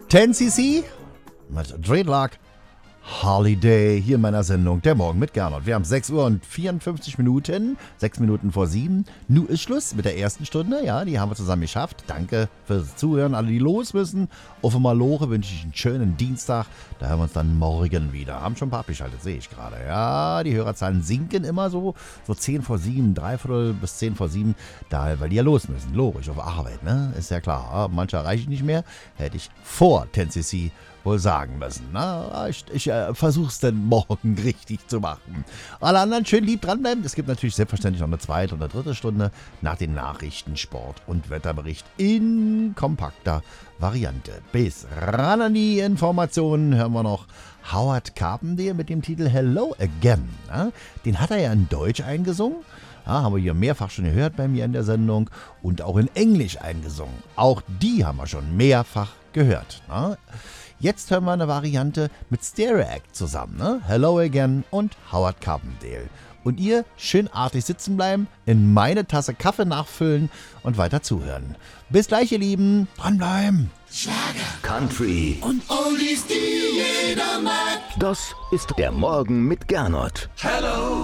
10cc mit Dreadlock Holiday hier in meiner Sendung Der Morgen mit Gernot. Wir haben 6 Uhr und 54 Minuten, 6 Minuten vor 7. Nun ist Schluss mit der ersten Stunde. Ja, die haben wir zusammen geschafft. Danke fürs Zuhören. Alle, die los müssen. Auf Maloche wünsche ich einen schönen Dienstag. Da hören wir uns dann morgen wieder. Haben schon ein paar abgeschaltet, sehe ich gerade. Ja, die Hörerzahlen sinken immer so 10 vor 7, dreiviertel bis 10 vor 7. Da, weil die ja los müssen. Logisch, auf Arbeit, ne? Ist ja klar. Manche erreiche ich nicht mehr. Hätte ich vor 10cc wohl sagen müssen. Na, ich versuch's denn morgen richtig zu machen. Alle anderen schön lieb dranbleiben. Es gibt natürlich selbstverständlich noch eine zweite und eine dritte Stunde nach den Nachrichten, Sport und Wetterbericht in kompakter Variante. Bis ran an die Informationen hören wir noch Howard Carpendale mit dem Titel Hello Again. Na, den hat er ja in Deutsch eingesungen. Ja, haben wir hier mehrfach schon gehört bei mir in der Sendung und auch in Englisch eingesungen. Auch die haben wir schon mehrfach gehört. Na? Jetzt hören wir eine Variante mit Stereo Act zusammen, ne? Hello Again und Howard Carpendale. Und ihr schön artig sitzen bleiben, in meine Tasse Kaffee nachfüllen und weiter zuhören. Bis gleich, ihr Lieben. Dranbleiben. Schlager, Country und Oldies, die jeder mag. Das ist der Morgen mit Gernot. Hello.